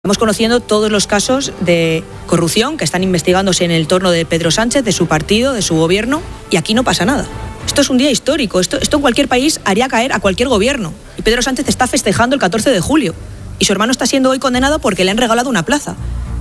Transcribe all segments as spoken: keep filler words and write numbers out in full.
Estamos conociendo todos los casos de corrupción que están investigándose en el entorno de Pedro Sánchez, de su partido, de su gobierno, y aquí no pasa nada. Esto es un día histórico, esto, esto en cualquier país haría caer a cualquier gobierno. Y Pedro Sánchez está festejando el catorce de julio, y su hermano está siendo hoy condenado porque le han regalado una plaza.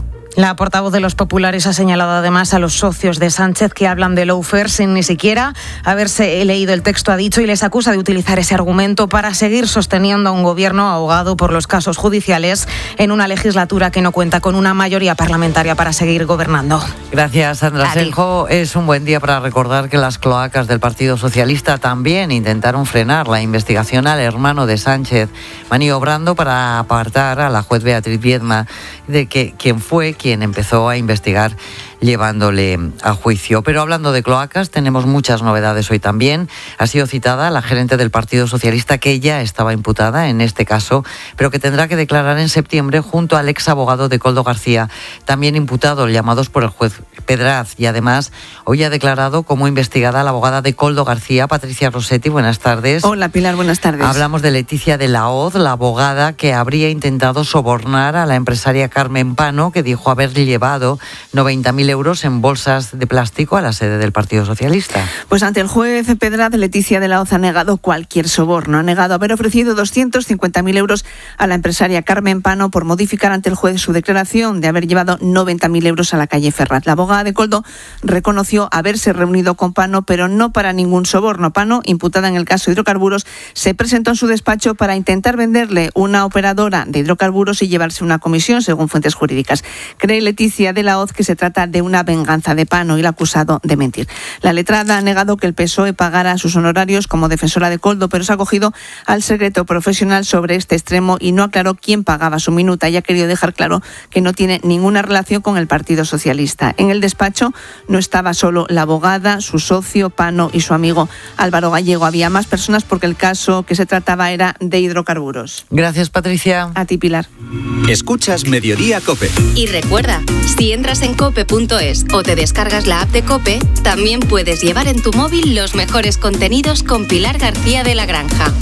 La portavoz de los populares ha señalado además a los socios de Sánchez que hablan de lawfare sin ni siquiera haberse leído el texto, ha dicho, y les acusa de utilizar ese argumento para seguir sosteniendo a un gobierno ahogado por los casos judiciales en una legislatura que no cuenta con una mayoría parlamentaria para seguir gobernando. Gracias, Sandra Senjo. Es un buen día para recordar que las cloacas del Partido Socialista también intentaron frenar la investigación al hermano de Sánchez, maniobrando para apartar a la juez Beatriz Viedma de que quien fue quien empezó a investigar llevándole a juicio. Pero hablando de cloacas, tenemos muchas novedades hoy también. Ha sido citada la gerente del Partido Socialista, que ya estaba imputada en este caso, pero que tendrá que declarar en septiembre junto al ex abogado de Koldo García, también imputado, llamados por el juez Pedraz. Y además, hoy ha declarado como investigada la abogada de Koldo García, Patricia Rossetti. Buenas tardes. Hola, Pilar, buenas tardes. Hablamos de Leticia de la Hoz, la abogada que habría intentado sobornar a la empresaria Carmen Pano, que dijo haber llevado noventa mil euros en bolsas de plástico a la sede del Partido Socialista. Pues ante el juez Pedraz, Leticia de la Hoz ha negado cualquier soborno. Ha negado haber ofrecido doscientos cincuenta mil euros a la empresaria Carmen Pano por modificar ante el juez su declaración de haber llevado noventa mil euros a la calle Ferraz. La abogada de Koldo reconoció haberse reunido con Pano, pero no para ningún soborno. Pano, imputada en el caso de hidrocarburos, se presentó en su despacho para intentar venderle una operadora de hidrocarburos y llevarse una comisión, según fuentes jurídicas. Cree Leticia de la Hoz que se trata de una venganza de Pano y el acusado de mentir. La letrada ha negado que el P S O E pagara sus honorarios como defensora de Koldo, pero se ha acogido al secreto profesional sobre este extremo y no aclaró quién pagaba su minuta y ha querido dejar claro que no tiene ninguna relación con el Partido Socialista. En el despacho no estaba solo la abogada, su socio, Pano y su amigo Álvaro Gallego. Había más personas porque el caso que se trataba era de hidrocarburos. Gracias, Patricia. A ti, Pilar. Escuchas Mediodía COPE. Y recuerda, si entras en cope punto es o te descargas la app de COPE, también puedes llevar en tu móvil los mejores contenidos con Pilar García de la Granja.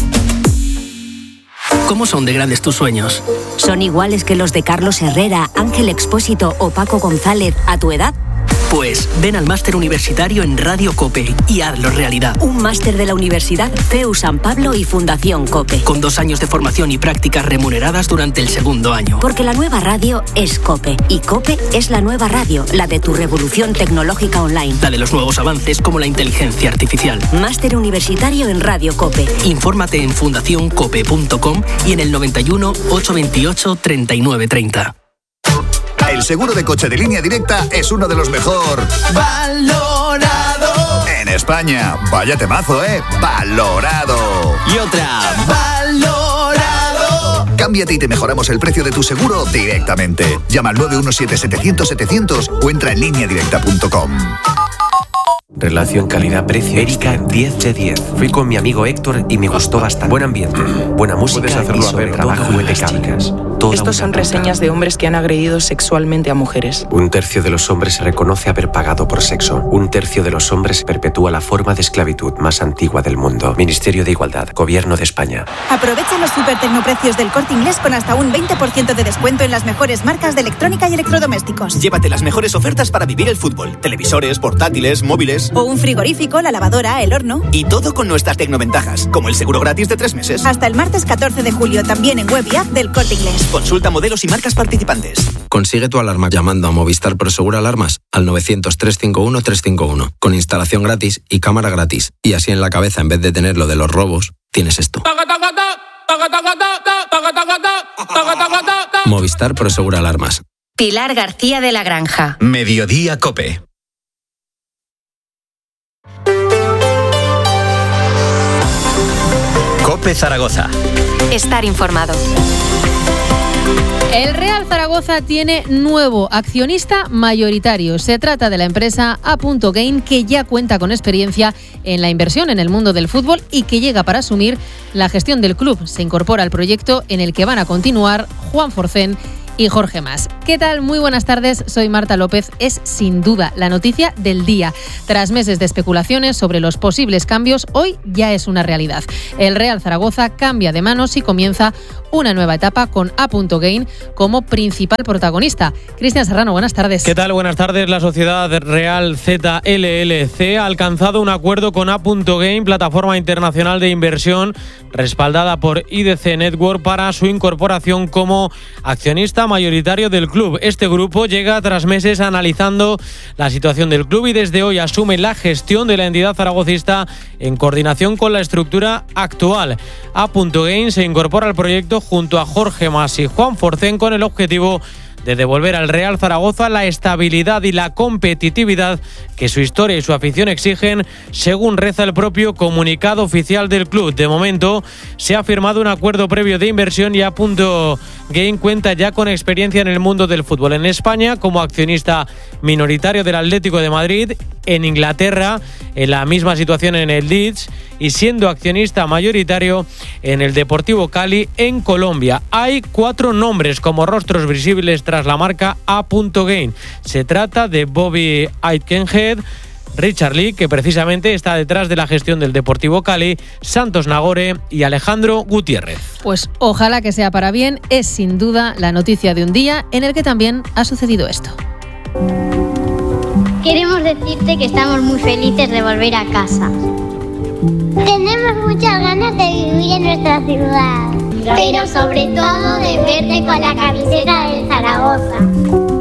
¿Cómo son de grandes tus sueños? ¿Son iguales que los de Carlos Herrera, Ángel Expósito o Paco González a tu edad? Pues ven al máster universitario en Radio COPE y hazlo realidad. Un máster de la Universidad C E U San Pablo y Fundación COPE. Con dos años de formación y prácticas remuneradas durante el segundo año. Porque la nueva radio es COPE y COPE es la nueva radio, la de tu revolución tecnológica online. La de los nuevos avances como la inteligencia artificial. Máster universitario en Radio COPE. Infórmate en fundación cope punto com y en el noventa y uno, ochocientos veintiocho, treinta y nueve treinta. El seguro de coche de Línea Directa es uno de los mejor valorado en España. Vaya temazo, ¿eh? Valorado. Y otra, valorado. Cámbiate y te mejoramos el precio de tu seguro directamente. Llama al nueve uno siete, setecientos, setecientos o entra en línea directa punto com. Relación calidad-precio. Erika, diez de diez. Fui con mi amigo Héctor y me gustó bastante. Buen ambiente, buena música y sobre trabajo impecable. Estos son reseñas de hombres que han agredido sexualmente a mujeres. Un tercio de los hombres reconoce haber pagado por sexo. Un tercio de los hombres perpetúa la forma de esclavitud más antigua del mundo. Ministerio de Igualdad, Gobierno de España. Aprovecha los super tecnoprecios del Corte Inglés con hasta un veinte por ciento de descuento en las mejores marcas de electrónica y electrodomésticos. Llévate las mejores ofertas para vivir el fútbol. Televisores, portátiles, móviles. O un frigorífico, la lavadora, el horno. Y todo con nuestras tecnoventajas, como el seguro gratis de tres meses. Hasta el martes catorce de julio, también en web y app del Corte Inglés. Consulta modelos y marcas participantes. Consigue tu alarma llamando a Movistar Prosegur Alarmas al novecientos, trescientos cincuenta y uno, trescientos cincuenta y uno, con instalación gratis y cámara gratis. Y así en la cabeza, en vez de tener lo de los robos, tienes esto. Movistar Prosegur Alarmas. Pilar García de la Granja. Mediodía COPE. COPE Zaragoza. Estar informado. El Real Zaragoza tiene nuevo accionista mayoritario. Se trata de la empresa A. Gain, que ya cuenta con experiencia en la inversión en el mundo del fútbol y que llega para asumir la gestión del club. Se incorpora al proyecto en el que van a continuar Juan Forcén y Jorge Mas. ¿Qué tal? Muy buenas tardes, soy Marta López. Es sin duda la noticia del día. Tras meses de especulaciones sobre los posibles cambios, hoy ya es una realidad. El Real Zaragoza cambia de manos y comienza una nueva etapa con A.Gain como principal protagonista. Cristian Serrano, buenas tardes. ¿Qué tal? Buenas tardes. La sociedad Real Z L L C ha alcanzado un acuerdo con A.Gain, plataforma internacional de inversión respaldada por I D C Network, para su incorporación como accionista mayoritario del club. Este grupo llega tras meses analizando la situación del club y desde hoy asume la gestión de la entidad zaragocista en coordinación con la estructura actual. A.Gain se incorpora al proyecto junto a Jorge Mas y Juan Forcén con el objetivo de devolver al Real Zaragoza la estabilidad y la competitividad que su historia y su afición exigen, según reza el propio comunicado oficial del club. De momento, se ha firmado un acuerdo previo de inversión y A.Gain cuenta ya con experiencia en el mundo del fútbol en España como accionista minoritario del Atlético de Madrid, en Inglaterra, en la misma situación en el Leeds, y siendo accionista mayoritario en el Deportivo Cali en Colombia. Hay cuatro nombres como rostros visibles tras la marca A.Gain. Se trata de Bobby Aitkenhead, Richard Lee, que precisamente está detrás de la gestión del Deportivo Cali, Santos Nagore y Alejandro Gutiérrez. Pues ojalá que sea para bien. Es sin duda la noticia de un día en el que también ha sucedido esto. Queremos decirte que estamos muy felices de volver a casa. Tenemos muchas ganas de vivir en nuestra ciudad, pero sobre todo de verte con la camiseta del Zaragoza.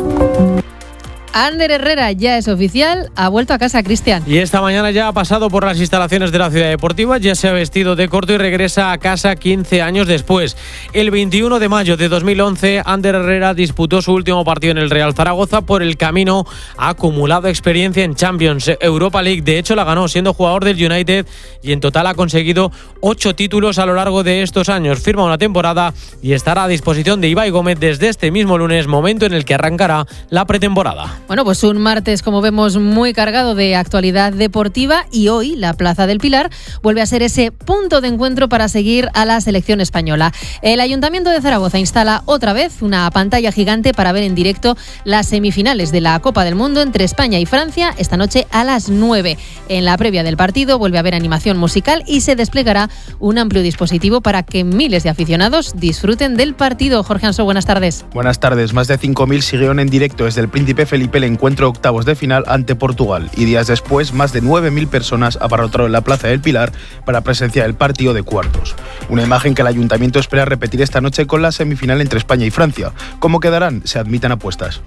Ander Herrera ya es oficial, ha vuelto a casa, Cristian. Y esta mañana ya ha pasado por las instalaciones de la Ciudad Deportiva, ya se ha vestido de corto y regresa a casa quince años después. El veintiuno de mayo de dos mil once, Ander Herrera disputó su último partido en el Real Zaragoza. Por el camino ha acumulado experiencia en Champions, Europa League. De hecho, la ganó siendo jugador del United y en total ha conseguido ocho títulos a lo largo de estos años. Firma una temporada y estará a disposición de Ibai Gómez desde este mismo lunes, momento en el que arrancará la pretemporada. Bueno, pues un martes, como vemos, muy cargado de actualidad deportiva, y hoy la Plaza del Pilar vuelve a ser ese punto de encuentro para seguir a la selección española. El Ayuntamiento de Zaragoza instala otra vez una pantalla gigante para ver en directo las semifinales de la Copa del Mundo entre España y Francia esta noche a las nueve. En la previa del partido vuelve a haber animación musical y se desplegará un amplio dispositivo para que miles de aficionados disfruten del partido. Jorge Ansó, buenas tardes. Buenas tardes. Más de cinco mil siguieron en directo desde el Príncipe Felipe el encuentro octavos de final ante Portugal, y días después más de nueve mil personas abarrotaron la Plaza del Pilar para presenciar el partido de cuartos. Una imagen que el Ayuntamiento espera repetir esta noche con la semifinal entre España y Francia. ¿Cómo quedarán? Se admiten apuestas.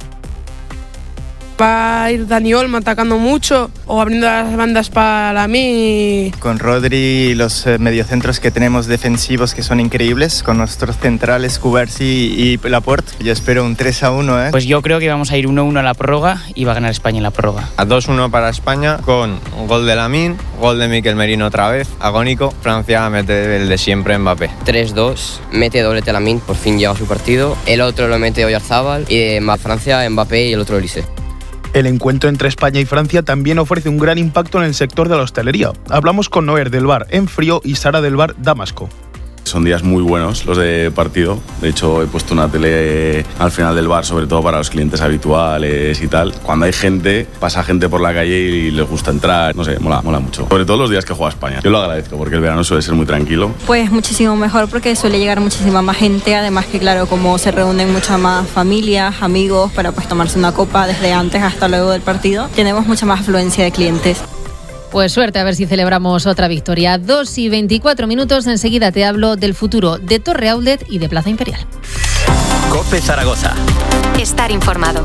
Va a ir Dani Olmo atacando mucho o abriendo las bandas para mí. Con Rodri y los mediocentros que tenemos defensivos que son increíbles, con nuestros centrales Cubarsí y Laporte, yo espero un tres a uno. ¿eh? Pues yo creo que vamos a ir uno uno a la prórroga y va a ganar España en la prórroga. A dos uno para España, con un gol de Lamine, gol de Mikel Merino otra vez, agónico. Francia mete el de siempre, Mbappé. tres dos, mete doblete Lamine, por fin llega a su partido. El otro lo mete Oyarzábal y de Francia Mbappé y el otro Olise. El encuentro entre España y Francia también ofrece un gran impacto en el sector de la hostelería. Hablamos con Noer del bar En Frío y Sara del bar Damasco. Son días muy buenos los de partido. De hecho, he puesto una tele al final del bar, sobre todo para los clientes habituales y tal. Cuando hay gente, pasa gente por la calle y les gusta entrar. No sé, mola, mola mucho. Sobre todo los días que juega España. Yo lo agradezco porque el verano suele ser muy tranquilo. Pues muchísimo mejor porque suele llegar muchísima más gente. Además que, claro, como se reúnen muchas más familias, amigos, para pues tomarse una copa desde antes hasta luego del partido, tenemos mucha más afluencia de clientes. Pues suerte, a ver si celebramos otra victoria. dos y veinticuatro minutos, enseguida te hablo del futuro de Torre Outlet y de Plaza Imperial. COPE Zaragoza. Estar informado.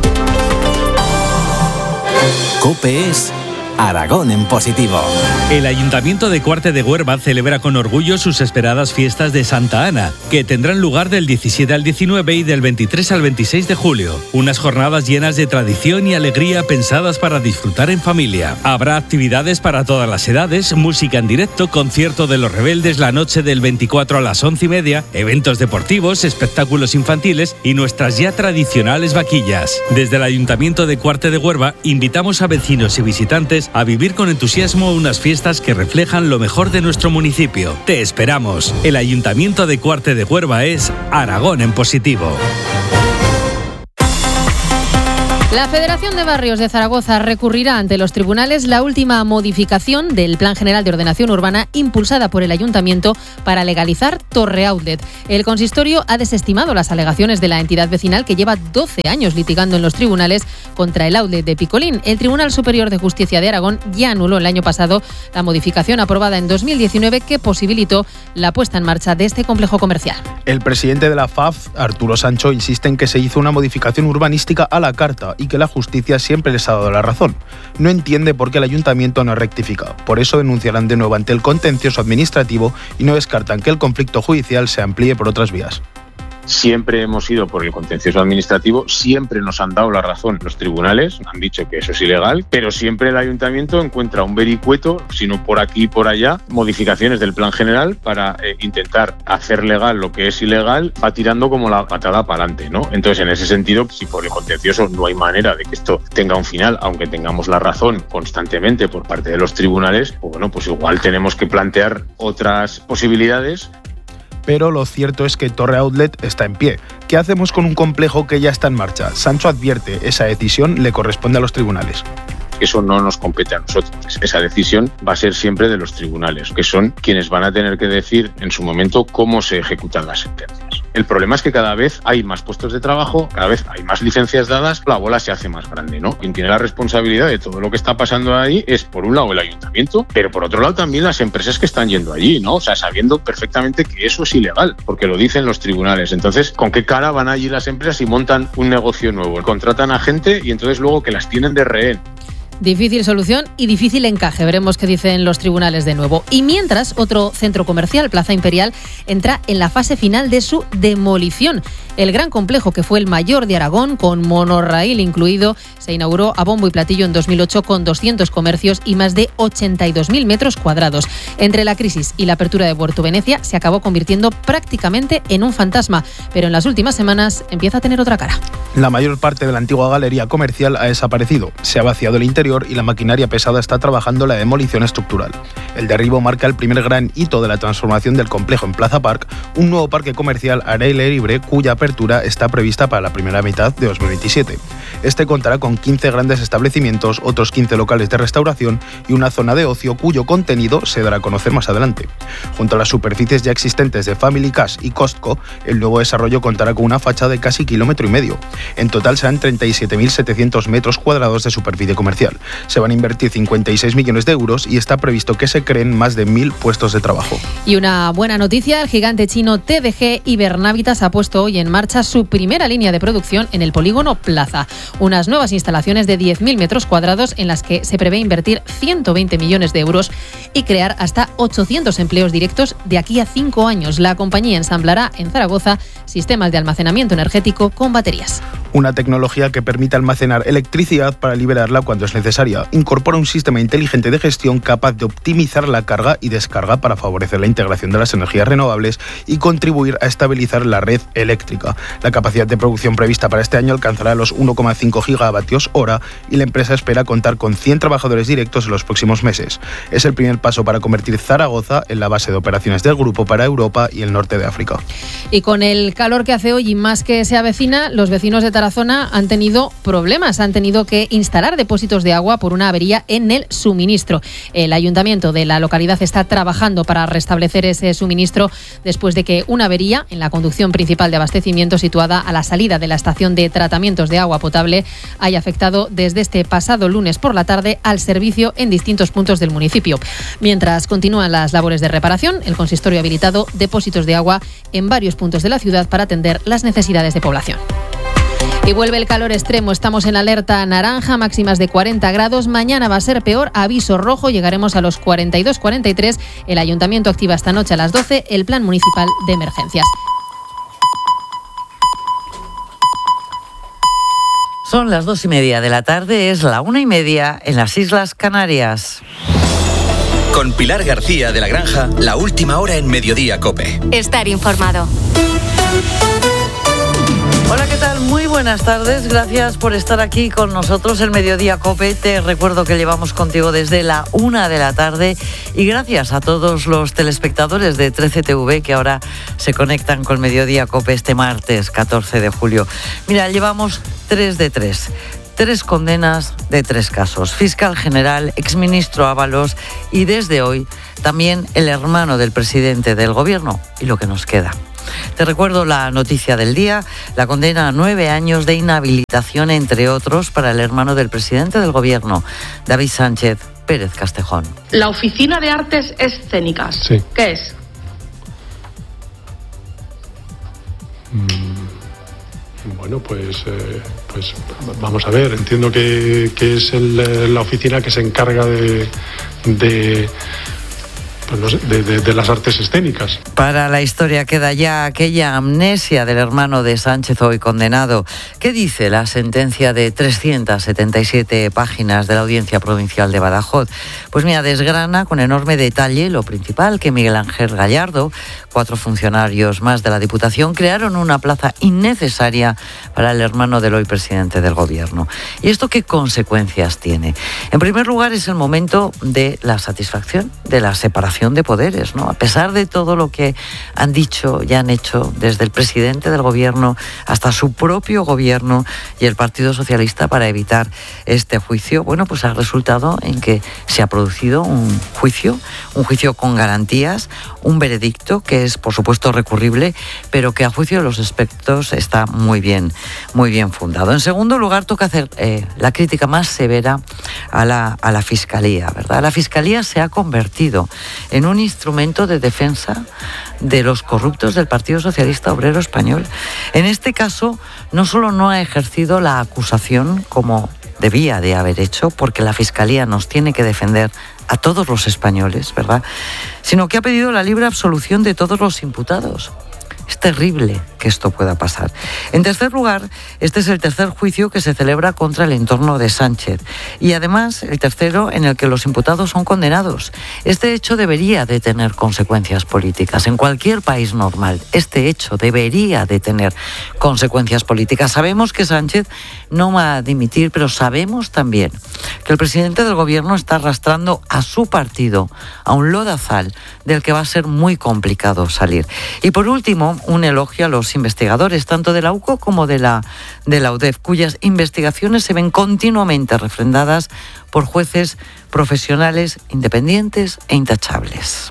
COPE es Aragón en positivo. El Ayuntamiento de Cuarte de Huerva celebra con orgullo sus esperadas fiestas de Santa Ana, que tendrán lugar del diecisiete al diecinueve y del veintitrés al veintiséis de julio. Unas jornadas llenas de tradición y alegría pensadas para disfrutar en familia. Habrá actividades para todas las edades, música en directo, concierto de los Rebeldes la noche del veinticuatro a las once y media, eventos deportivos, espectáculos infantiles y nuestras ya tradicionales vaquillas. Desde el Ayuntamiento de Cuarte de Huerva invitamos a vecinos y visitantes a vivir con entusiasmo unas fiestas que reflejan lo mejor de nuestro municipio. Te esperamos. El Ayuntamiento de Cuarte de Huerva es Aragón en positivo. La Federación de Barrios de Zaragoza recurrirá ante los tribunales la última modificación del Plan General de Ordenación Urbana impulsada por el Ayuntamiento para legalizar Torre Outlet. El consistorio ha desestimado las alegaciones de la entidad vecinal que lleva doce años litigando en los tribunales contra el outlet de Picolín. El Tribunal Superior de Justicia de Aragón ya anuló el año pasado la modificación aprobada en dos mil diecinueve que posibilitó la puesta en marcha de este complejo comercial. El presidente de la F A F, Arturo Sancho, insiste en que se hizo una modificación urbanística a la carta y que la justicia siempre les ha dado la razón. No entiende por qué el ayuntamiento no rectifica. Por eso denunciarán de nuevo ante el contencioso administrativo y no descartan que el conflicto judicial se amplíe por otras vías. Siempre hemos ido por el contencioso administrativo, siempre nos han dado la razón los tribunales, han dicho que eso es ilegal, pero siempre el ayuntamiento encuentra un vericueto, si no por aquí y por allá, modificaciones del plan general para eh, intentar hacer legal lo que es ilegal, va tirando como la patada para adelante, ¿no? Entonces, en ese sentido, si por el contencioso no hay manera de que esto tenga un final, aunque tengamos la razón constantemente por parte de los tribunales, pues bueno, pues igual tenemos que plantear otras posibilidades. Pero lo cierto es que Torre Outlet está en pie. ¿Qué hacemos con un complejo que ya está en marcha? Sancho advierte, esa decisión le corresponde a los tribunales. Eso no nos compete a nosotros. Esa decisión va a ser siempre de los tribunales, que son quienes van a tener que decir en su momento cómo se ejecutan las sentencias. El problema es que cada vez hay más puestos de trabajo, cada vez hay más licencias dadas, la bola se hace más grande, ¿no? Quien tiene la responsabilidad de todo lo que está pasando ahí es, por un lado, el ayuntamiento, pero por otro lado también las empresas que están yendo allí, ¿no? O sea, sabiendo perfectamente que eso es ilegal, porque lo dicen los tribunales. Entonces, ¿con qué cara van allí las empresas y montan un negocio nuevo? Contratan a gente y entonces luego que las tienen de rehén. Difícil solución y difícil encaje. Veremos qué dicen los tribunales de nuevo. Y mientras, otro centro comercial, Plaza Imperial, entra en la fase final de su demolición. El gran complejo, que fue el mayor de Aragón, con monorraíl incluido, se inauguró a bombo y platillo en dos mil ocho con doscientos comercios y más de ochenta y dos mil metros cuadrados. Entre la crisis y la apertura de Puerto Venecia, se acabó convirtiendo prácticamente en un fantasma, pero en las últimas semanas empieza a tener otra cara. La mayor parte de la antigua galería comercial ha desaparecido. Se ha vaciado el interior y la maquinaria pesada está trabajando la demolición estructural. El derribo marca el primer gran hito de la transformación del complejo en Plaza Park, un nuevo parque comercial al aire libre cuya apertura está prevista para la primera mitad de dos mil veintisiete. Este contará con quince grandes establecimientos, otros quince locales de restauración y una zona de ocio cuyo contenido se dará a conocer más adelante. Junto a las superficies ya existentes de Family Cash y Costco, el nuevo desarrollo contará con una fachada de casi kilómetro y medio. En total serán treinta y siete mil setecientos metros cuadrados de superficie comercial. Se van a invertir cincuenta y seis millones de euros y está previsto que se creen más de mil puestos de trabajo. Y una buena noticia, el gigante chino T D G Ibernavitas ha puesto hoy en marcha su primera línea de producción en el polígono Plaza. Unas nuevas instalaciones de diez mil metros cuadrados en las que se prevé invertir ciento veinte millones de euros y crear hasta ochocientos empleos directos de aquí a cinco años. La compañía ensamblará en Zaragoza sistemas de almacenamiento energético con baterías. Una tecnología que permite almacenar electricidad para liberarla cuando es necesaria. Incorpora un sistema inteligente de gestión capaz de optimizar la carga y descarga para favorecer la integración de las energías renovables y contribuir a estabilizar la red eléctrica. La capacidad de producción prevista para este año alcanzará los uno coma cinco gigavatios hora y la empresa espera contar con cien trabajadores directos en los próximos meses. Es el primer paso para convertir Zaragoza en la base de operaciones del grupo para Europa y el norte de África. Y con el calor que hace hoy y más que se avecina, los vecinos de Tarazona han tenido problemas, han tenido que instalar depósitos de agua por una avería en el suministro. El ayuntamiento de la localidad está trabajando para restablecer ese suministro después de que una avería en la conducción principal de abastecimiento situada a la salida de la estación de tratamientos de agua potable haya afectado desde este pasado lunes por la tarde al servicio en distintos puntos del municipio. Mientras continúan las labores de reparación, el consistorio ha habilitado depósitos de agua en varios puntos de la ciudad para atender las necesidades de población. Y vuelve el calor extremo, estamos en alerta naranja, máximas de cuarenta grados, mañana va a ser peor, aviso rojo, llegaremos a los cuarenta y dos cuarenta y tres, el ayuntamiento activa esta noche a las doce el plan municipal de emergencias. Son las dos y media de la tarde, es la una y media en las Islas Canarias. Con Pilar García de la Granja, la última hora en Mediodía COPE. Estar informado. Hola, ¿qué tal? Muy buenas tardes. Gracias por estar aquí con nosotros en Mediodía COPE. Te recuerdo que llevamos contigo desde la una de la tarde y gracias a todos los telespectadores de trece T V que ahora se conectan con Mediodía COPE este martes catorce de julio. Mira, llevamos tres de tres. tres condenas de tres casos. Fiscal general, exministro Ábalos y desde hoy también el hermano del presidente del gobierno y lo que nos queda. Te recuerdo la noticia del día, la condena a nueve años de inhabilitación, entre otros, para el hermano del presidente del gobierno, David Sánchez Pérez Castejón. La Oficina de Artes Escénicas, sí. ¿Qué es? Mm, bueno, pues, eh, pues vamos a ver, entiendo que, que es el, la oficina que se encarga de... de Pues no sé, de, de, de las artes escénicas. Para la historia queda ya aquella amnesia del hermano de Sánchez, hoy condenado. ¿Qué dice la sentencia de trescientas setenta y siete páginas de la Audiencia Provincial de Badajoz? Pues mira, desgrana con enorme detalle lo principal, que Miguel Ángel Gallardo, cuatro funcionarios más de la Diputación, crearon una plaza innecesaria para el hermano del hoy presidente del gobierno. ¿Y esto qué consecuencias tiene? En primer lugar, es el momento de la satisfacción, de la separación de poderes, ¿no? A pesar de todo lo que han dicho y han hecho desde el presidente del gobierno hasta su propio gobierno y el Partido Socialista para evitar este juicio, bueno, pues ha resultado en que se ha producido un juicio, un juicio con garantías, un veredicto que es, por supuesto, recurrible, pero que a juicio de los expertos está muy bien, muy bien fundado. En segundo lugar, toca hacer eh, la crítica más severa a la, a la Fiscalía, ¿verdad? La Fiscalía se ha convertido en un instrumento de defensa de los corruptos del Partido Socialista Obrero Español. En este caso, no solo no ha ejercido la acusación como debía de haber hecho, porque la Fiscalía nos tiene que defender a todos los españoles, ¿verdad?, sino que ha pedido la libre absolución de todos los imputados. Es terrible que esto pueda pasar. En tercer lugar, este es el tercer juicio que se celebra contra el entorno de Sánchez y además el tercero en el que los imputados son condenados. Este hecho debería de tener consecuencias políticas. En cualquier país normal, este hecho debería de tener consecuencias políticas. Sabemos que Sánchez no va a dimitir, pero sabemos también que el presidente del gobierno está arrastrando a su partido a un lodazal del que va a ser muy complicado salir. Y por último, un elogio a los investigadores, tanto de la U C O como de la, de la U D E F, cuyas investigaciones se ven continuamente refrendadas por jueces profesionales, independientes e intachables.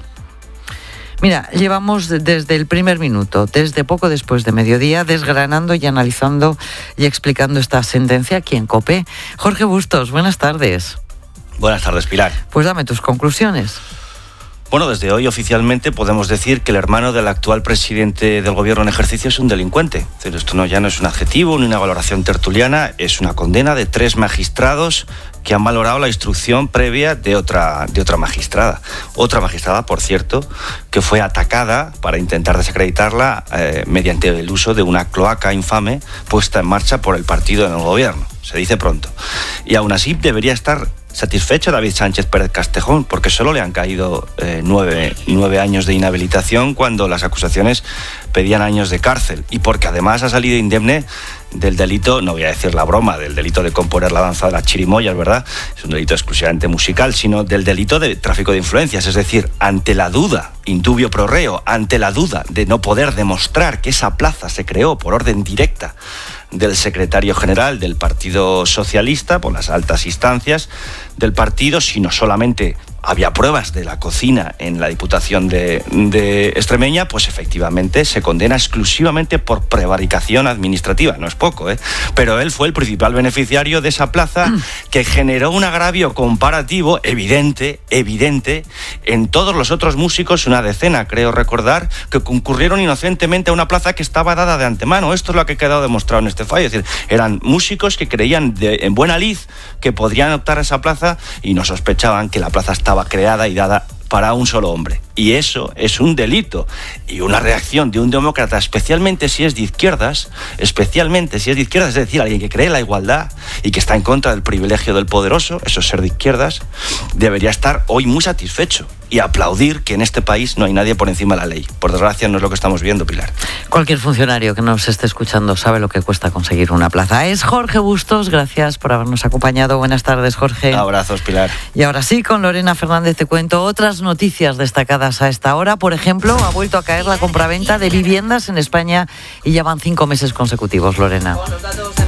Mira, llevamos desde el primer minuto, desde poco después de mediodía, desgranando y analizando y explicando esta sentencia aquí en COPE. Jorge Bustos, buenas tardes. Buenas tardes, Pilar. Pues dame tus conclusiones. Bueno, desde hoy oficialmente podemos decir que el hermano del actual presidente del gobierno en ejercicio es un delincuente. Esto no, ya no es un adjetivo ni una valoración tertuliana, es una condena de tres magistrados que han valorado la instrucción previa de otra, de otra magistrada. Otra magistrada, por cierto, que fue atacada para intentar desacreditarla eh, mediante el uso de una cloaca infame puesta en marcha por el partido en el gobierno. Se dice pronto. Y aún así debería estar satisfecho David Sánchez Pérez Castejón, porque solo le han caído eh, nueve, nueve años de inhabilitación cuando las acusaciones pedían años de cárcel, y porque además ha salido indemne del delito, no voy a decir la broma, del delito de componer la danza de las chirimoyas, ¿verdad? Es un delito exclusivamente musical, sino del delito de tráfico de influencias, es decir, ante la duda, indubio pro reo, ante la duda de no poder demostrar que esa plaza se creó por orden directa del secretario general del Partido Socialista, por las altas instancias del partido, sino solamente había pruebas de la cocina en la Diputación de, de Extremeña, pues efectivamente se condena exclusivamente por prevaricación administrativa. No es poco, ¿eh? Pero él fue el principal beneficiario de esa plaza que generó un agravio comparativo evidente, evidente, en todos los otros músicos, una decena, creo recordar, que concurrieron inocentemente a una plaza que estaba dada de antemano. Esto es lo que ha quedado demostrado en este fallo. Es decir, eran músicos que creían de, en buena lid que podrían optar a esa plaza y no sospechaban que la plaza estaba creada y dada para un solo hombre. Y eso es un delito y una reacción de un demócrata, especialmente si es de izquierdas, especialmente si es de izquierdas, es decir, alguien que cree en la igualdad y que está en contra del privilegio del poderoso, eso es ser de izquierdas, debería estar hoy muy satisfecho y aplaudir que en este país no hay nadie por encima de la ley. Por desgracia no es lo que estamos viendo, Pilar. Cualquier funcionario que nos esté escuchando sabe lo que cuesta conseguir una plaza. Es Jorge Bustos, gracias por habernos acompañado. Buenas tardes, Jorge. Abrazos, Pilar. Y ahora sí, con Lorena Fernández te cuento otras noticias destacadas a esta hora. Por ejemplo, ha vuelto a caer la compraventa de viviendas en España y ya van cinco meses consecutivos, Lorena. Con los datos de mayo publicados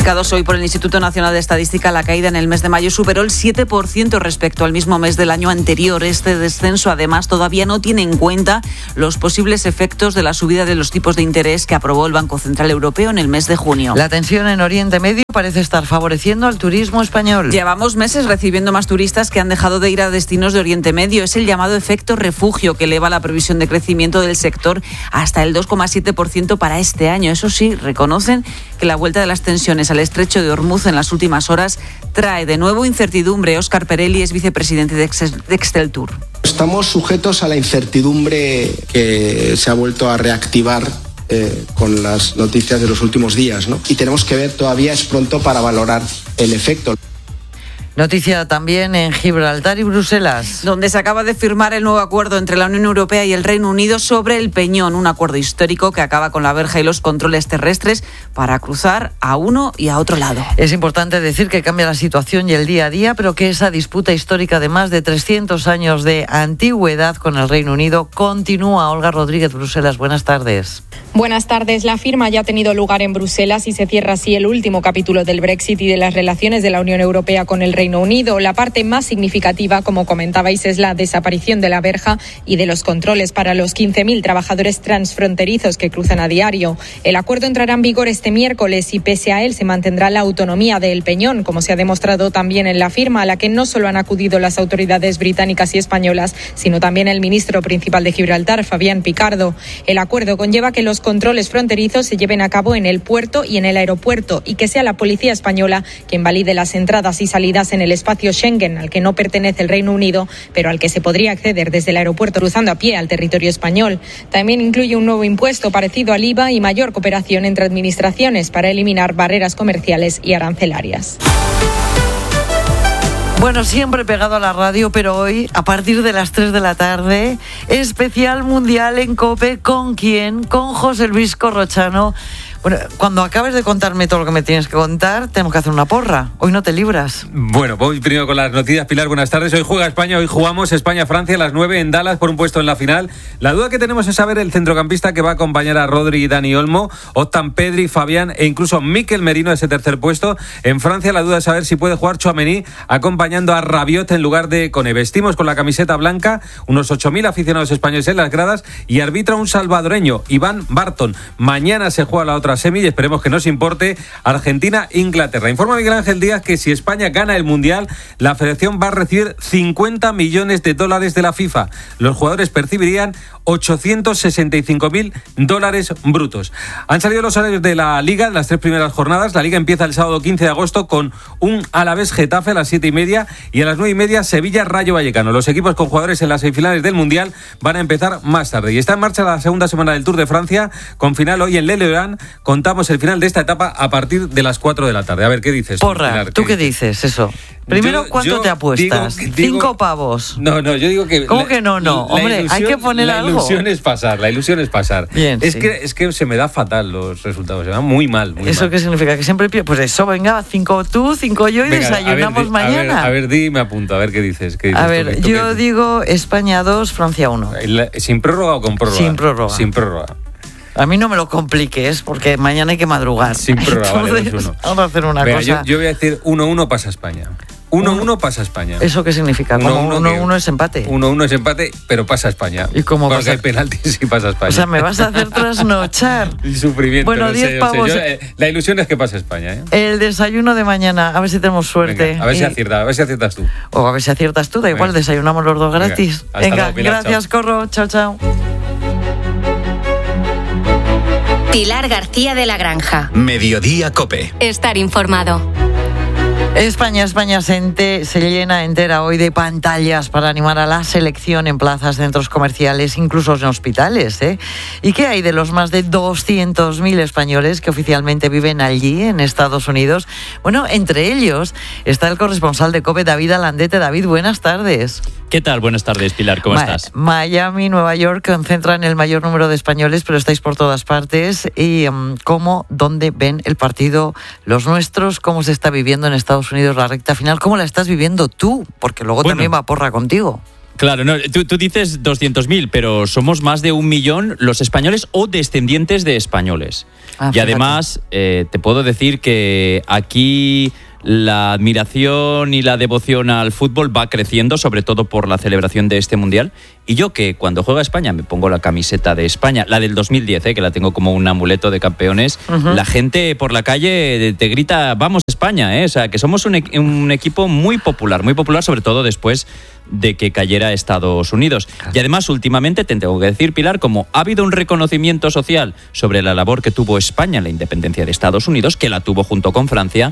publicados hoy por el Instituto Nacional de Estadística, la caída en el mes de mayo superó el siete por ciento respecto al mismo mes del año anterior. Este descenso, además, todavía no tiene en cuenta los posibles efectos de la subida de los tipos de interés que aprobó el Banco Central Europeo en el mes de junio. La tensión en Oriente Medio parece estar favoreciendo al turismo español. Llevamos meses recibiendo más turistas que han dejado de ir a destinos de Oriente Medio. Es el llamado efecto refugio que eleva la previsión de crecimiento del sector hasta el dos coma siete por ciento para este año. Eso sí, reconocen que la vuelta de las tensiones al estrecho de Hormuz en las últimas horas trae de nuevo incertidumbre. Óscar Perelli es vicepresidente de Exceltur. Estamos sujetos a la incertidumbre que se ha vuelto a reactivar eh, con las noticias de los últimos días, ¿no? Y tenemos que ver, todavía es pronto para valorar el efecto. Noticia también en Gibraltar y Bruselas, donde se acaba de firmar el nuevo acuerdo entre la Unión Europea y el Reino Unido sobre el Peñón, un acuerdo histórico que acaba con la verja y los controles terrestres para cruzar a uno y a otro lado. Es importante decir que cambia la situación y el día a día, pero que esa disputa histórica de más de trescientos años de antigüedad con el Reino Unido continúa. Olga Rodríguez, Bruselas, buenas tardes. Buenas tardes. La firma ya ha tenido lugar en Bruselas y se cierra así el último capítulo del Brexit y de las relaciones de la Unión Europea con el Reino Unido. La parte más significativa, como comentabais, es la desaparición de la verja y de los controles para los quince mil trabajadores transfronterizos que cruzan a diario. El acuerdo entrará en vigor este miércoles y pese a él se mantendrá la autonomía del Peñón, como se ha demostrado también en la firma, a la que no solo han acudido las autoridades británicas y españolas, sino también el ministro principal de Gibraltar, Fabián Picardo. El acuerdo conlleva que los controles fronterizos se lleven a cabo en el puerto y en el aeropuerto y que sea la policía española quien valide las entradas y salidas en el espacio Schengen, al que no pertenece el Reino Unido, pero al que se podría acceder desde el aeropuerto cruzando a pie al territorio español. También incluye un nuevo impuesto parecido al I V A y mayor cooperación entre administraciones para eliminar barreras comerciales y arancelarias. Bueno, siempre pegado a la radio, pero hoy, a partir de las tres de la tarde, especial mundial en COPE. ¿Con quién? Con José Luis Corrochano. Bueno, cuando acabes de contarme todo lo que me tienes que contar, tenemos que hacer una porra. Hoy no te libras. Bueno, voy primero con las noticias. Pilar, buenas tardes. Hoy juega España, hoy jugamos España-Francia a las nueve en Dallas por un puesto en la final. La duda que tenemos es saber el centrocampista que va a acompañar a Rodri y Dani Olmo, optan Pedri, Fabián e incluso Mikel Merino a ese tercer puesto. En Francia la duda es saber si puede jugar Tchouaméni acompañando a Rabiot en lugar de Koné. Vestimos con la camiseta blanca, unos ocho mil aficionados españoles en las gradas y arbitra un salvadoreño, Iván Barton. Mañana se juega la otra semi y esperemos que nos importe Argentina-Inglaterra. Informa Miguel Ángel Díaz que si España gana el Mundial, la federación va a recibir cincuenta millones de dólares de la FIFA. Los jugadores percibirían ochocientos sesenta y cinco mil dólares brutos. Han salido los horarios de la Liga en las tres primeras jornadas. La Liga empieza el sábado quince de agosto con un Alavés Getafe a las siete y media y a las nueve y media Sevilla Rayo Vallecano. Los equipos con jugadores en las semifinales del Mundial van a empezar más tarde. Y está en marcha la segunda semana del Tour de Francia con final hoy en Le Loiran. Contamos el final de esta etapa a partir de las cuatro de la tarde. A ver, ¿qué dices? Porra, Pilar, ¿tú qué dices? Eso. Primero, yo, ¿cuánto yo te apuestas? Digo, digo, Cinco pavos. No, no, yo digo que... ¿Cómo la, que no, no? Hombre, ilusión, hay que poner la algo. La ilusión es pasar, la ilusión es pasar. Bien, es, sí. que, es que se me da fatal los resultados, se me da muy mal. Muy ¿Eso mal. qué significa? Que siempre pierdo. Pues eso, venga, cinco tú, cinco yo y Venga, desayunamos a ver, mañana. A ver, a ver, di, me apunto, a ver qué dices. Qué dices a ver, tú, yo qué... digo España dos, Francia uno. ¿Sin prórroga o con prórroga? Sin prórroga. Sin prórroga. A mí no me lo compliques, porque mañana hay que madrugar. Sin prórroga, vale, dos uno. Vamos a hacer una Venga, cosa. Yo, yo voy a decir uno uno pasa España. uno uno pasa España. ¿Eso qué significa? Como uno uno es empate. uno uno es empate, pero pasa España. ¿Y cómo Porque pasa? hay penaltis y pasa España. O sea, me vas a hacer trasnochar. Y sufrimiento. Bueno, no diez sé, pavos. No sé. Yo, eh, la ilusión es que pase España, ¿eh? El desayuno de mañana, a ver si tenemos suerte. Venga, a ver y... si aciertas, a ver si aciertas tú. O a ver si aciertas tú, da igual, Venga. desayunamos los dos gratis. Venga, hasta Venga, luego, Pilar, gracias, chao. Corro. Chao, chao. Pilar García de la Granja. Mediodía COPE. Estar informado. España, España se, ente, se llena entera hoy de pantallas para animar a la selección en plazas, centros comerciales, incluso en hospitales, ¿eh? ¿Y qué hay de los más de doscientos mil españoles que oficialmente viven allí, en Estados Unidos? Bueno, entre ellos está el corresponsal de COPE, David Alandete. David, buenas tardes. ¿Qué tal? Buenas tardes, Pilar. ¿Cómo Ma- estás? Miami, Nueva York concentran el mayor número de españoles, pero estáis por todas partes. ¿Y um, cómo, dónde ven el partido los nuestros? ¿Cómo se está viviendo en Estados Unidos la recta final? ¿Cómo la estás viviendo tú? Porque luego Bueno. también va porra contigo. Claro, no, tú, tú dices doscientos mil, pero somos más de un millón los españoles o descendientes de españoles. Ah, y además, eh, te puedo decir que aquí la admiración y la devoción al fútbol va creciendo, sobre todo por la celebración de este Mundial. Y yo que cuando juega España me pongo la camiseta de España, la del dos mil diez, eh, que la tengo como un amuleto de campeones, uh-huh. La gente por la calle te grita, vamos España, eh. O sea, que somos un, e- un equipo muy popular, muy popular, sobre todo después de que cayera Estados Unidos. Y además, últimamente, te tengo que decir, Pilar, como ha habido un reconocimiento social sobre la labor que tuvo España en la independencia de Estados Unidos, que la tuvo junto con Francia,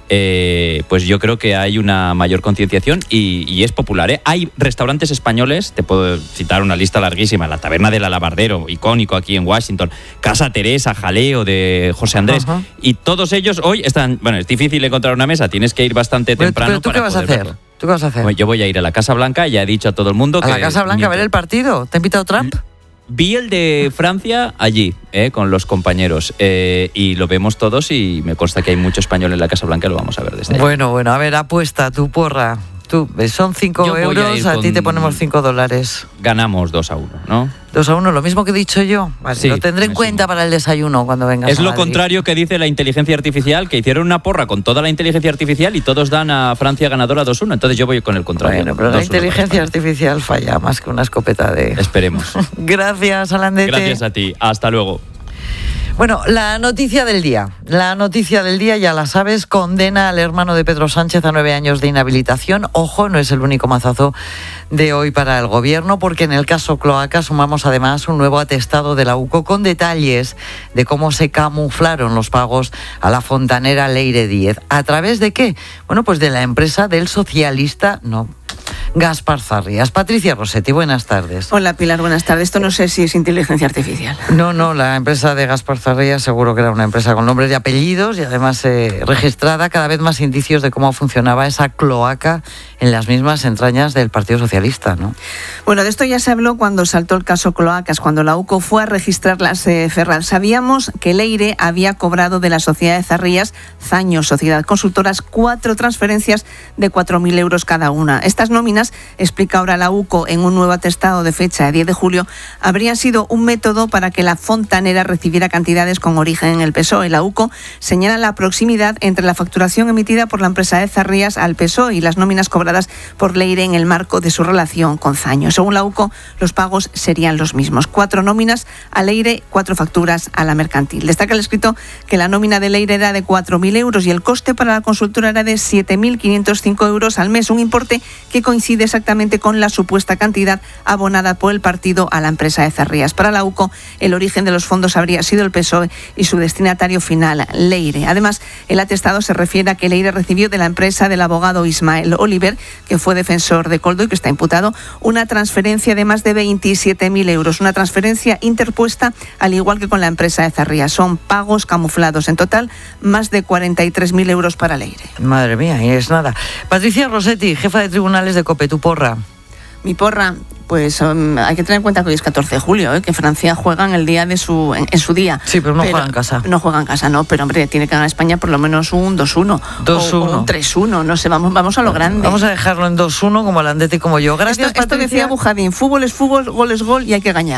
eh, pues yo creo que hay una mayor concienciación y, y es popular, ¿eh? Hay restaurantes españoles, te puedo citar una lista larguísima, la Taberna del Alabardero, icónico aquí en Washington, Casa Teresa, Jaleo de José Andrés, uh-huh. Y todos ellos hoy están, bueno, es difícil encontrar una mesa, tienes que ir bastante pero, temprano. ¿Pero tú para qué vas a hacer? Verlo. ¿Tú qué vas a hacer? Bueno, yo voy a ir a la Casa Blanca, ya he dicho a todo el mundo ¿A que... ¿A la Casa Blanca a ver el partido? ¿Te ha invitado Trump? Vi el de Francia allí, eh, con los compañeros, eh, y lo vemos todos y me consta que hay mucho español en la Casa Blanca, lo vamos a ver desde ahí. Bueno, bueno, a ver, apuesta, tu porra. Tú, son cinco euros, a, a ti te ponemos cinco dólares. Ganamos dos a uno, ¿no? dos a uno, lo mismo que he dicho yo. Vale, sí, lo tendré en cuenta sumo. Para el desayuno cuando vengas. Es a lo Madrid. Contrario que dice la inteligencia artificial, que hicieron una porra con toda la inteligencia artificial y todos dan a Francia ganadora dos uno. Entonces yo voy con el contrario. Bueno, pero la inteligencia artificial falla más que una escopeta de... Esperemos. Gracias, Alandete. Gracias a ti. Hasta luego. Bueno, la noticia del día. La noticia del día, ya la sabes, condena al hermano de Pedro Sánchez a nueve años de inhabilitación. Ojo, no es el único mazazo de hoy para el gobierno, porque en el caso Cloaca sumamos además un nuevo atestado de la U C O con detalles de cómo se camuflaron los pagos a la fontanera Leire Díez. ¿A través de qué? Bueno, pues de la empresa del socialista, no... Gaspar Zarrías. Patricia Rossetti, buenas tardes. Hola Pilar, buenas tardes. Esto no sé si es inteligencia artificial. No, no, la empresa de Gaspar Zarrías seguro que era una empresa con nombres y apellidos y además eh, registrada, cada vez más indicios de cómo funcionaba esa cloaca en las mismas entrañas del Partido Socialista, ¿no? Bueno, de esto ya se habló cuando saltó el caso Cloacas, cuando la U C O fue a registrar las eh, Ferral. Sabíamos que Leire había cobrado de la sociedad de Zarrías, Zaño, Sociedad Consultoras, cuatro transferencias de cuatro mil euros cada una. Estas nóminas, explica ahora la U C O en un nuevo atestado de fecha de diez de julio, habrían sido un método para que la fontanera recibiera cantidades con origen en el P S O E. La U C O señala la proximidad entre la facturación emitida por la empresa de Zarrías al P S O E y las nóminas cobradas por Leire en el marco de su relación con Zaño. Según la U C O, los pagos serían los mismos. Cuatro nóminas a Leire, cuatro facturas a la mercantil. Destaca el escrito que la nómina de Leire era de cuatro mil euros y el coste para la consultora era de siete mil quinientos cinco euros al mes, un importe que coincide exactamente con la supuesta cantidad abonada por el partido a la empresa de Zarrías. Para la U C O, el origen de los fondos habría sido el P S O E y su destinatario final, Leire. Además, el atestado se refiere a que Leire recibió de la empresa del abogado Ismael Oliver, que fue defensor de Coldo y que está imputado, una transferencia de más de veintisiete mil euros. Una transferencia interpuesta, al igual que con la empresa de Zarrías. Son pagos camuflados. En total, más de cuarenta y tres mil euros para Leire. Madre mía, y es nada. Patricia Rossetti, jefa de tribunales de COPE, tu porra. Mi porra, pues um, hay que tener en cuenta que hoy es catorce de julio, ¿eh? Que Francia juega en el día de su en, en su día. Sí, pero no pero, juega en casa. No juega en casa, no, pero hombre, tiene que ganar España por lo menos un dos uno. dos uno. O un tres uno, no sé, vamos, vamos a lo grande. Vamos a dejarlo en dos uno como Alandete y como yo. Gracias, esto, esto decía Bujadín, fútbol es fútbol, gol es gol y hay que ganar.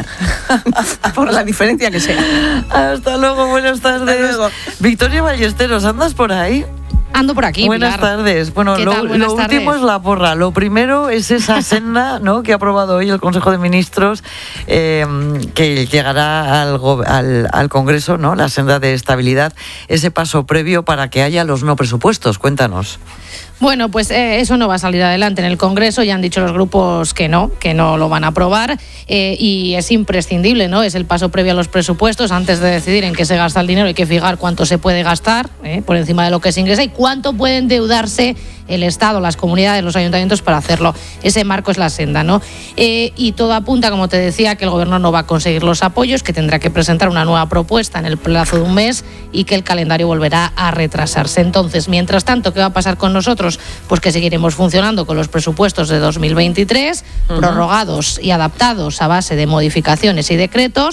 Por la diferencia que sea. Hasta luego, buenas tardes. Hasta luego. Victoria Ballesteros, ¿andas por ahí? Ando por aquí, Buenas Pilar. tardes. Bueno, lo, Buenas lo tardes. último es la porra. Lo primero es esa senda, ¿no?, que ha aprobado hoy el Consejo de Ministros, eh, que llegará al, al, al Congreso, ¿no?, la senda de estabilidad, ese paso previo para que haya los no presupuestos. Cuéntanos. Bueno, pues eh, eso no va a salir adelante en el Congreso. Ya han dicho los grupos que no, que no lo van a aprobar eh, y es imprescindible, ¿no? Es el paso previo a los presupuestos. Antes de decidir en qué se gasta el dinero hay que fijar cuánto se puede gastar eh, por encima de lo que se ingresa y cuánto puede endeudarse el Estado, las comunidades, los ayuntamientos para hacerlo. Ese marco es la senda, ¿no? Eh, y todo apunta, como te decía, que el Gobierno no va a conseguir los apoyos, que tendrá que presentar una nueva propuesta en el plazo de un mes y que el calendario volverá a retrasarse. Entonces, mientras tanto, ¿qué va a pasar con nosotros? Pues que seguiremos funcionando con los presupuestos de dos mil veintitrés, uh-huh. prorrogados y adaptados a base de modificaciones y decretos,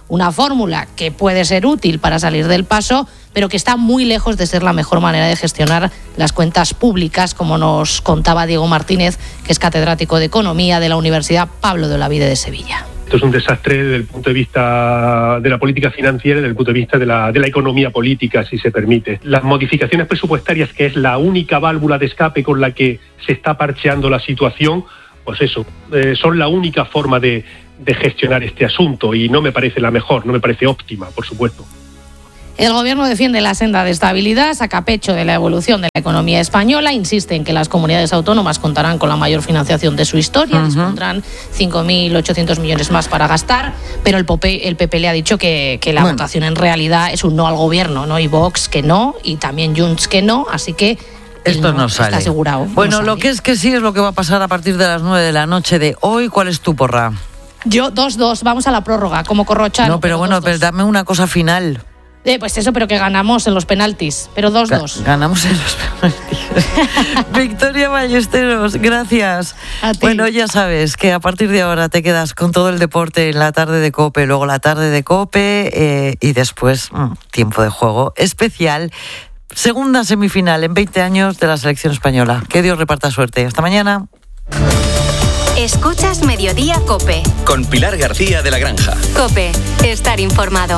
una fórmula que puede ser útil para salir del paso, pero que está muy lejos de ser la mejor manera de gestionar las cuentas públicas, como nos contaba Diego Martínez, que es catedrático de Economía de la Universidad Pablo de Olavide de Sevilla. Esto es un desastre desde el punto de vista de la política financiera y desde el punto de vista de la, de la economía política, si se permite. Las modificaciones presupuestarias, que es la única válvula de escape con la que se está parcheando la situación, pues eso, eh, son la única forma de, de gestionar este asunto y no me parece la mejor, no me parece óptima, por supuesto. El Gobierno defiende la senda de estabilidad, saca pecho de la evolución de la economía española, insiste en que las comunidades autónomas contarán con la mayor financiación de su historia, uh-huh. dispondrán cinco mil ochocientos millones más para gastar, pero el P P, el P P le ha dicho que, que la bueno. votación en realidad es un no al Gobierno, ¿no? Y Vox que no, y también Junts que no, así que esto no, no sale. Está asegurado. Bueno, no lo que es que sí es lo que va a pasar a partir de las nueve de la noche de hoy. ¿Cuál es tu porra? Yo dos dos, vamos a la prórroga, como Corrochano. No, pero, pero bueno, dos, pero dame una cosa final. Eh, pues eso, pero que ganamos en los penaltis, pero dos dos. Ga- ganamos en los penaltis. Victoria Ballesteros, gracias. A ti. Bueno, ya sabes que a partir de ahora te quedas con todo el deporte en la tarde de COPE, luego la tarde de COPE eh, y después mmm, tiempo de juego especial. Segunda semifinal en veinte años de la selección española. Que Dios reparta suerte. Hasta mañana. Escuchas Mediodía COPE. Con Pilar García de la Granja. COPE, estar informado.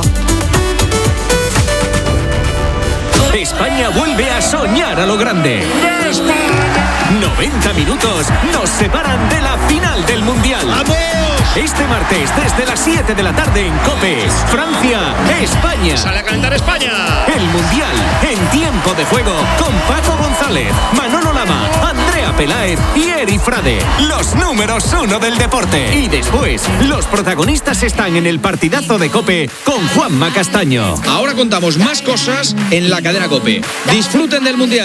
España vuelve a soñar a lo grande. noventa minutos nos separan de la final del Mundial. ¡Vamos! Este martes desde las siete de la tarde en COPE. Francia, España. Sale a calentar España. El Mundial en tiempo de juego con Paco González, Manolo Lama, Andrea Peláez y Eri Frade. Los números uno del deporte. Y después, los protagonistas están en el partidazo de COPE con Juanma Castaño. Ahora contamos más cosas en la cadena COPE. Disfruten del Mundial.